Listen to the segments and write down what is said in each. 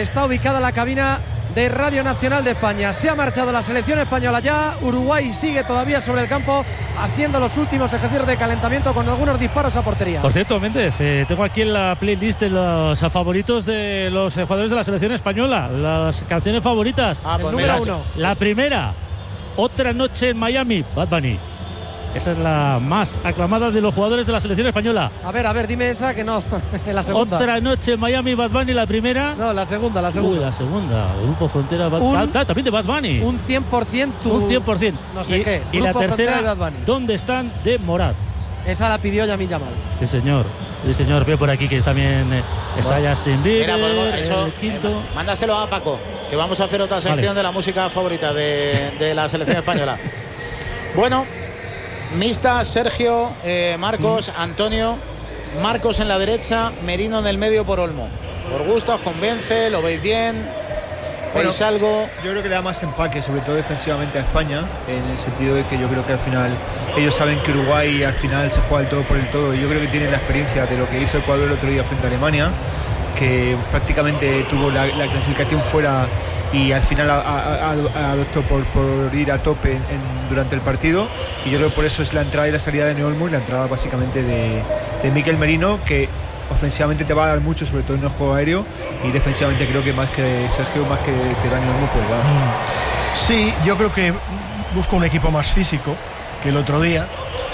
está ubicada la cabina de Radio Nacional de España. Se ha marchado la selección española ya. Uruguay sigue todavía sobre el campo haciendo los últimos ejercicios de calentamiento con algunos disparos a portería. Por cierto, Méndez, tengo aquí en la playlist de los favoritos de los jugadores de la selección española, las canciones favoritas. Pues número 1. La primera, Otra noche en Miami, Bad Bunny. Esa es la más aclamada de los jugadores de la selección española. A ver, dime esa que no. En la segunda. Otra noche en Miami, Bad Bunny, la primera. No, la segunda. La segunda. Grupo Frontera, también de Bad Bunny. Un 100%. Un 100%. No sé qué. Y la Grupo tercera, ¿Dónde están? De Morat. Esa la pidió Yamin Yamal. Sí, señor. Veo por aquí que también está Justin Bieber. Mira, eso, el quinto. Mándaselo a Paco, que vamos a hacer otra sección de la música favorita de la selección española. Bueno, mixta, Sergio, Marcos, Antonio. Marcos en la derecha, Merino en el medio por Olmo. Por gusto, os convence, lo veis bien. ¿Veis algo? Yo creo que le da más empaque, sobre todo defensivamente a España, en el sentido de que yo creo que al final ellos saben que Uruguay al final se juega el todo por el todo, y yo creo que tienen la experiencia de lo que hizo Ecuador el otro día frente a Alemania, que prácticamente tuvo la clasificación fuera y al final adoptó por ir a tope durante el partido, y yo creo que por eso es la entrada y la salida de Olmo y la entrada básicamente de Mikel Merino, que ofensivamente te va a dar mucho, sobre todo en el juego aéreo, y defensivamente creo que más que Sergio, más que Dani Olmo puede dar. Sí, yo creo que busco un equipo más físico que el otro día.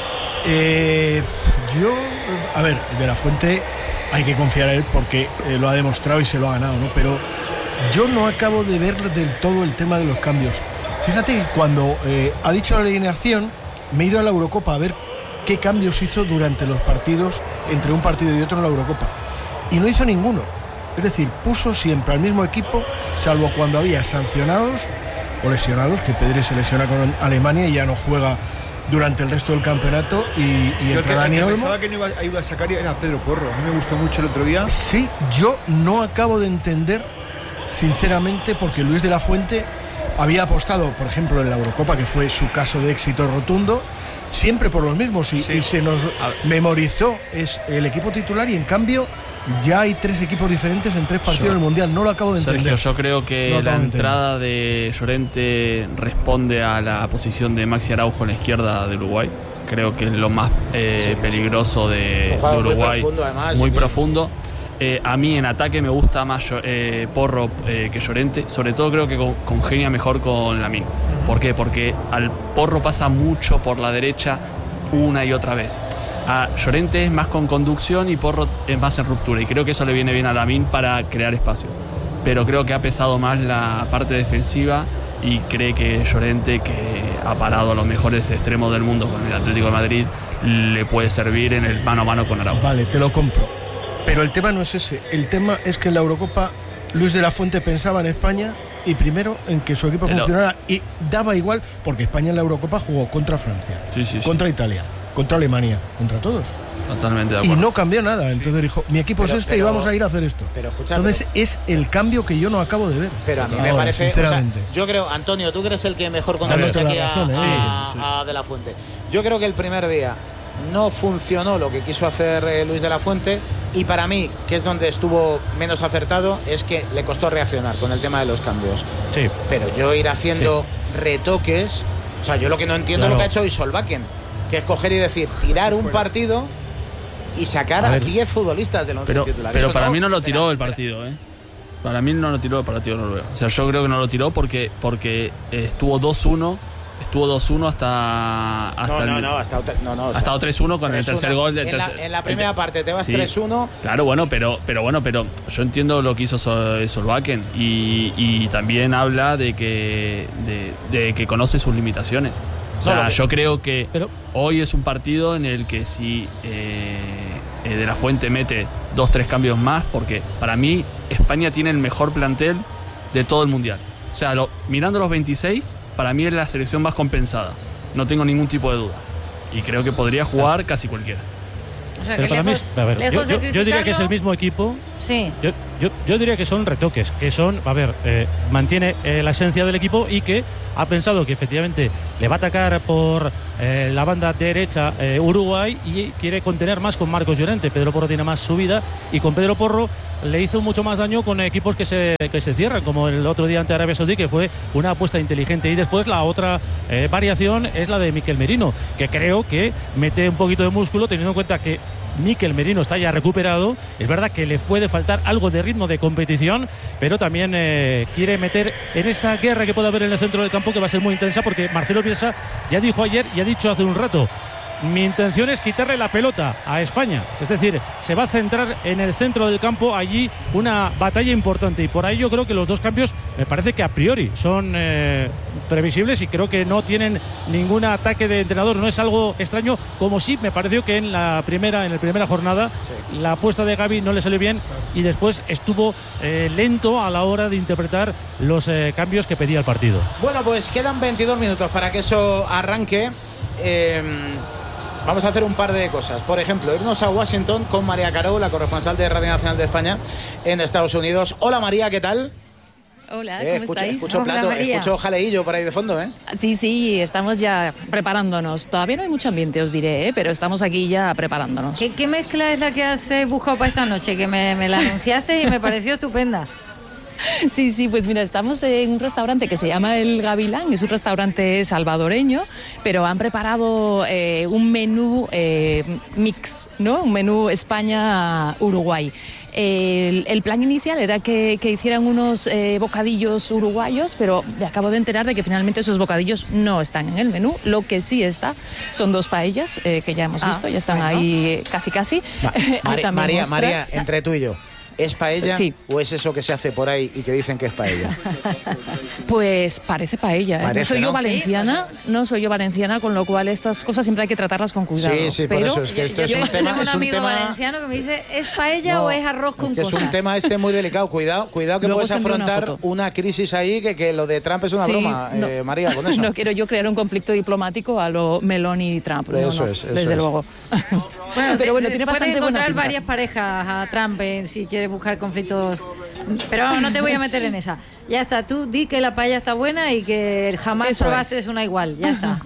De la Fuente hay que confiar en él porque lo ha demostrado y se lo ha ganado, ¿no? Pero yo no acabo de ver del todo el tema de los cambios. Fíjate que cuando ha dicho la alineación, me he ido a la Eurocopa a ver qué cambios hizo durante los partidos entre un partido y otro en la Eurocopa, y no hizo ninguno. Es decir, puso siempre al mismo equipo, salvo cuando había sancionados o lesionados, que Pedri se lesiona con Alemania y ya no juega durante el resto del campeonato, y entra Dani Olmo. Pensaba que no iba a sacar era Pedro Porro. A mí me gustó mucho el otro día. Sí, yo no acabo de entender sinceramente, porque Luis de la Fuente había apostado, por ejemplo, en la Eurocopa, que fue su caso de éxito rotundo, siempre por los mismos, y se nos memorizó es el equipo titular, y en cambio ya hay 3 equipos diferentes en 3 partidos del Mundial. No lo acabo de entender. Sergio, yo creo que la entrada de Llorente responde a la posición de Maxi Araujo en la izquierda de Uruguay. Creo que es lo más peligroso de Uruguay. Muy profundo, además. Muy profundo. A mí en ataque me gusta más Porro que Llorente. Sobre todo creo que congenia mejor con Lamine. ¿Por qué? Porque al Porro pasa mucho por la derecha una y otra vez. A Llorente es más con conducción y Porro es más en ruptura. Y creo que eso le viene bien a Lamine para crear espacio. Pero creo que ha pesado más la parte defensiva, y cree que Llorente, que ha parado a los mejores extremos del mundo con el Atlético de Madrid, le puede servir en el mano a mano con Araujo. Vale, te lo compro. Pero el tema no es ese. El tema es que en la Eurocopa Luis de la Fuente pensaba en España, y primero en que su equipo funcionara, y daba igual, porque España en la Eurocopa jugó contra Francia, contra Italia, contra Alemania, contra todos. Totalmente de acuerdo. Y no cambió nada. Entonces dijo, mi equipo es este y vamos a ir a hacer esto. Pero entonces es el cambio que yo no acabo de ver. Pero a mí me parece, sinceramente. Yo creo, Antonio, tú eres el que mejor conoces aquí a De la Fuente. Yo creo que el primer día no funcionó lo que quiso hacer Luis de la Fuente, y para mí, que es donde estuvo menos acertado, es que le costó reaccionar con el tema de los cambios. Sí. Pero yo ir haciendo retoques, o sea, yo lo que no entiendo es lo que ha hecho hoy Solbakken, que es coger y decir, tirar un partido y sacar a 10 futbolistas del 11 titular. Pero para mí no lo tiró el partido, ¿eh? Para mí no lo tiró el partido noruego. O sea, yo creo que no lo tiró porque estuvo 2-1. Estuvo 2-1 hasta hasta 3-1 con el tercer gol del en la primera parte te vas 3-1. Claro, pero yo entiendo lo que hizo Solbakken, y también habla de que conoce sus limitaciones. O sea, yo creo que hoy es un partido en el que si De la Fuente mete 2-3 cambios más, porque para mí España tiene el mejor plantel de todo el Mundial. O sea, mirando los 26, para mí es la selección más compensada. No tengo ningún tipo de duda. Y creo que podría jugar casi cualquiera. O sea, pero que para mí, yo diría que es el mismo equipo. Sí. Yo diría que son retoques, que son, mantiene la esencia del equipo y que ha pensado que efectivamente le va a atacar por la banda derecha Uruguay y quiere contener más con Marcos Llorente. Pedro Porro tiene más subida y con Pedro Porro le hizo mucho más daño con equipos que se cierran, como el otro día ante Arabia Saudí, que fue una apuesta inteligente. Y después la otra variación es la de Mikel Merino, que creo que mete un poquito de músculo, teniendo en cuenta que Mikel Merino está ya recuperado. Es verdad que le puede faltar algo de ritmo de competición, pero también quiere meter en esa guerra que puede haber en el centro del campo, que va a ser muy intensa, porque Marcelo Bielsa ya dijo ayer y ha dicho hace un rato: mi intención es quitarle la pelota a España. Es decir, se va a centrar en el centro del campo, allí una batalla importante, y por ahí yo creo que los dos cambios me parece que a priori son previsibles y creo que no tienen ningún ataque de entrenador. No es algo extraño, como sí me pareció que en la primera jornada la apuesta de Gavi no le salió bien y después estuvo lento a la hora de interpretar los cambios que pedía el partido. Bueno, pues quedan 22 minutos para que eso arranque. Vamos a hacer un par de cosas. Por ejemplo, irnos a Washington con María Caro, la corresponsal de Radio Nacional de España en Estados Unidos. Hola María, ¿qué tal? Hola, ¿cómo estáis? Escucho plato, escucho jaleillo por ahí de fondo, ¿eh? Sí, estamos ya preparándonos. Todavía no hay mucho ambiente, os diré, pero estamos aquí ya preparándonos. ¿Qué mezcla es la que has buscado para esta noche? Que me la anunciaste y me pareció estupenda. Sí, pues mira, estamos en un restaurante que se llama El Gavilán, es un restaurante salvadoreño, pero han preparado un menú mix, ¿no? Un menú España-Uruguay. El plan inicial era que hicieran unos bocadillos uruguayos, pero me acabo de enterar de que finalmente esos bocadillos no están en el menú. Lo que sí está son 2 paellas que ya hemos visto, ya están ahí casi. María, entre tú y yo, ¿es paella o es eso que se hace por ahí y que dicen que es paella? Pues parece paella. Parece, no soy yo valenciana, con lo cual estas cosas siempre hay que tratarlas con cuidado. Sí, pero por eso es que esto es un tema. Tengo un amigo valenciano que me dice: ¿es paella o es arroz con cosas? Es un tema muy delicado. Cuidado que luego puedes afrontar una crisis ahí, que lo de Trump es una broma, María, con eso. No quiero yo crear un conflicto diplomático a lo Meloni y Trump. Eso desde luego. Bueno, pero bueno, tiene bastante puedes encontrar buena varias parejas a Trump si quieres buscar conflictos. Pero vamos, no te voy a meter en esa. Ya está, tú di que la paella está buena y que jamás probaste una igual. Ya está.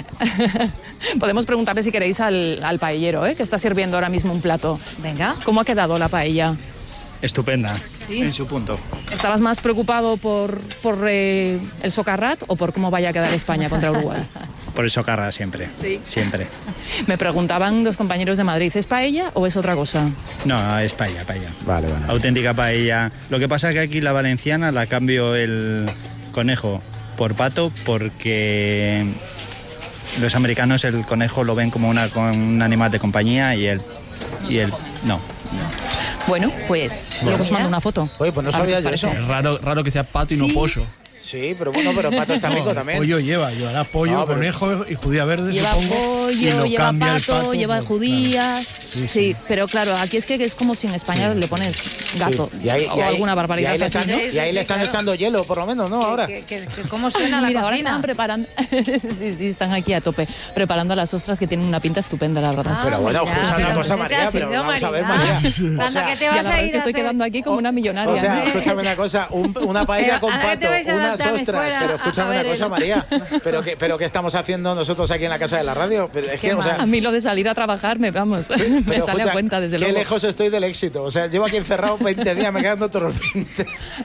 Podemos preguntarle si queréis al paellero, que está sirviendo ahora mismo un plato. Venga. ¿Cómo ha quedado la paella? Estupenda, ¿Sí? En su punto. ¿Estabas más preocupado por el Socarrat o por cómo vaya a quedar España contra Uruguay? Por el Socarrat siempre. Sí. Siempre. Me preguntaban los compañeros de Madrid, ¿es paella o es otra cosa? No, es paella. Vale. Auténtica paella. Lo que pasa es que aquí la valenciana la cambio el conejo por pato porque los americanos el conejo lo ven como un animal de compañía y el no. Bueno, pues luego os mando una foto. Oye, pues no sabía yo eso. Es raro que sea pato y no pollo. Sí, pero pato está rico también. Pollo llevará pollo, conejo y judía verde. Lleva pollo, lleva pato, lleva judías. Claro. Sí, pero claro, aquí es que es como si en España le pones gato o alguna barbaridad. Y ahí le están echando hielo, por lo menos, ¿no? Ahora. ¿Cómo suena la Mira, cocina? ahora están preparando. sí, están aquí a tope, preparando las ostras que tienen una pinta estupenda, la verdad. Pero bueno, escucha una cosa, María, pero vamos a ver, María. O sea, que te vas la a verdad ir es que estoy quedando aquí como una millonaria. O sea, escúchame una cosa, una paella con pato, unas ostras, pero escúchame una cosa, María, pero ¿qué estamos haciendo nosotros aquí en la casa de la radio? Es que, o sea, a mí lo de salir a trabajar me sale a cuenta, desde luego. Qué lejos estoy del éxito. O sea, llevo aquí encerrado 20 días, me quedan otros 20.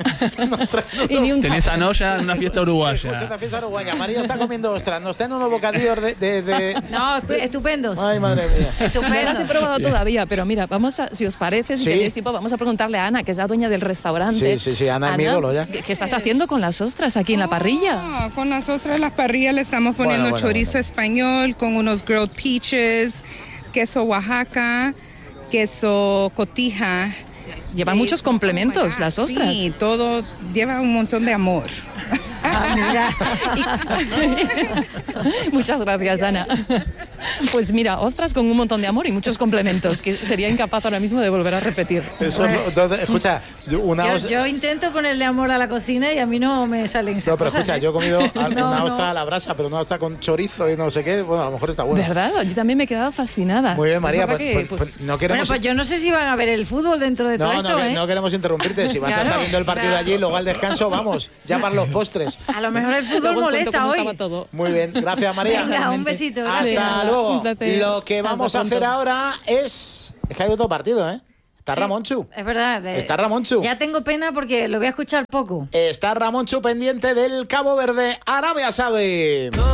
Tenés a Noya en una fiesta uruguaya. Una fiesta uruguaya. María está comiendo ostras. Nos traen unos bocadillos de... No, estupendos. Ay, madre mía. Estupendos. No las he probado todavía, pero mira, si os parece, si tenéis tiempo, vamos a preguntarle a Ana, que es la dueña del restaurante. Sí, Ana es mi ídolo ya. ¿Qué estás haciendo con las ostras aquí en la parrilla? Con las ostras en la parrilla le estamos poniendo chorizo español con unos grilled peaches, queso Oaxaca, queso cotija. Llevan muchos complementos las ostras. Sí, todo lleva un montón de amor. Muchas gracias, Ana. Pues mira, ostras con un montón de amor y muchos complementos, que sería incapaz ahora mismo de volver a repetir. Eso entonces, escucha, yo intento ponerle amor a la cocina y a mí no me salen esas pero cosas. Escucha, yo he comido una ostra a la brasa, pero una ostra con chorizo y no sé qué, bueno, a lo mejor está buena. ¿Verdad? Yo también me he quedado fascinada. Muy bien, María, pues no queremos... Bueno, pues yo no sé si van a ver el fútbol dentro de todo esto, no queremos interrumpirte, si vas a estar viendo el partido allí, luego al descanso, vamos, ya para los postres. A lo mejor el fútbol molesta hoy. Muy bien, gracias María. Venga, un besito. Gracias. Hasta luego. Lo que vamos a hacer ahora es que hay otro partido, ¿eh? Está Ramonchu. Es verdad. Está Ramonchu. Ya tengo pena porque lo voy a escuchar poco. Está Ramonchu pendiente del Cabo Verde, Arabia Saudí.